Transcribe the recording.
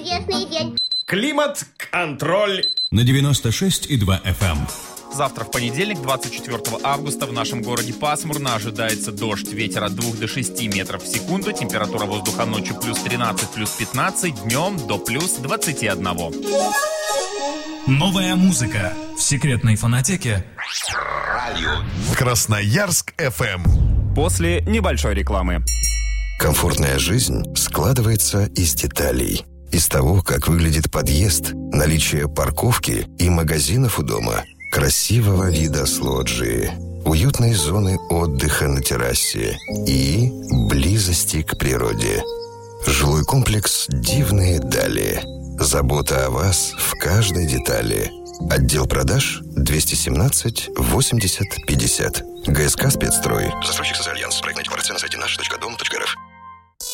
чудесный день. Климат-контроль на 96,2 FM. Завтра, в понедельник, 24 августа, в нашем городе пасмурно. Ожидается дождь, ветер от 2 до 6 метров в секунду. Температура воздуха ночью плюс 13, плюс 15, днем до плюс 21. Новая музыка в секретной фонотеке Красноярск FM. После небольшой рекламы. Комфортная жизнь складывается из деталей. Из того, как выглядит подъезд, наличие парковки и магазинов у дома, красивого вида с лоджии, уютной зоны отдыха на террасе и близости к природе. Жилой комплекс «Дивные дали». Забота о вас в каждой детали. Отдел продаж 217 80 50. ГСК «Спецстрой». Застройщик «Социальянс». Проектная декларация на сайте наш.дом.рф.